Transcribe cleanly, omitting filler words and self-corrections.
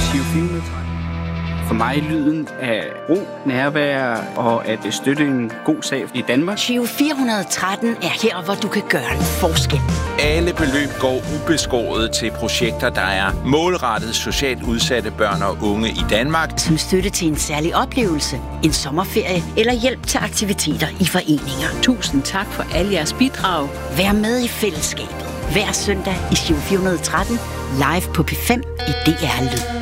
Giro 413. For mig er lyden af ro, nærvær og at støtte en god sag i Danmark. Giro 413 er her, hvor du kan gøre en forskel. Alle beløb går ubeskåret til projekter, der er målrettet socialt udsatte børn og unge i Danmark. Som støtte til en særlig oplevelse, en sommerferie eller hjælp til aktiviteter i foreninger. Tusind tak for alle jeres bidrag. Vær med i fællesskabet. Hver søndag i Giro 413, live på P5 i DR Lyd.